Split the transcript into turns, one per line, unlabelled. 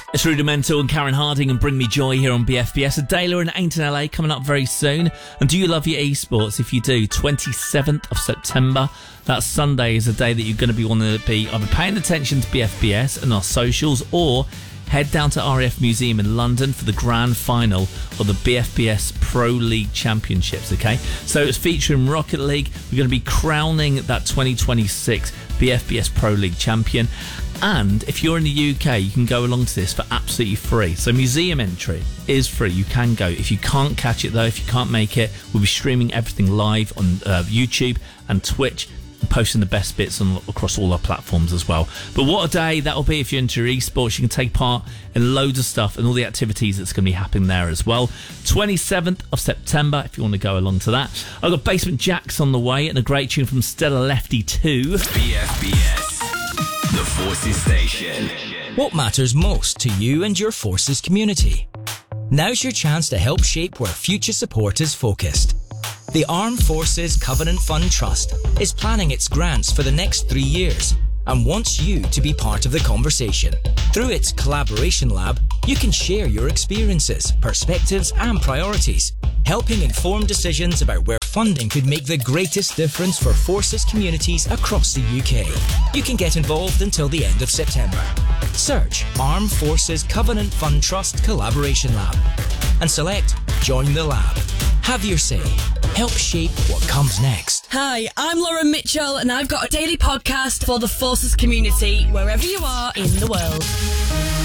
It's Rudimental and Karen Harding and Bring Me Joy here on BFBS. Adela and Ain't in LA coming up very soon. And do you love your esports? If you do, 27th of September, that Sunday is a day that you're going to be wanting to be either paying attention to BFBS and our socials, or head down to RAF Museum in London for the grand final of the BFBS Pro League Championships, okay? So it's featuring Rocket League. We're going to be crowning that 2026 BFBS Pro League champion. And if you're in the UK, you can go along to this for absolutely free. So museum entry is free. You can go. If you can't catch it, though, if you can't make it, we'll be streaming everything live on YouTube and Twitch, and posting the best bits across all our platforms as well. But what a day that'll be if you're into esports. You can take part in loads of stuff and all the activities that's going to be happening there as well. 27th of September, if you want to go along to that. I've got Basement Jaxx on the way and a great tune from Stella Lefty 2.
BFBS, the Forces Station.
What matters most to you and your Forces community? Now's your chance to help shape where future support is focused. The Armed Forces Covenant Fund Trust is planning its grants for the next 3 years and wants you to be part of the conversation. Through its Collaboration Lab, you can share your experiences, perspectives and priorities, helping inform decisions about where funding could make the greatest difference for Forces communities across the UK. You can get involved until the end of September. Search Armed Forces Covenant Fund Trust Collaboration Lab and select Join the Lab. Have your say. Help shape what comes next.
Hi, I'm Lauren Mitchell and I've got a daily podcast for the Forces community wherever you are in the world.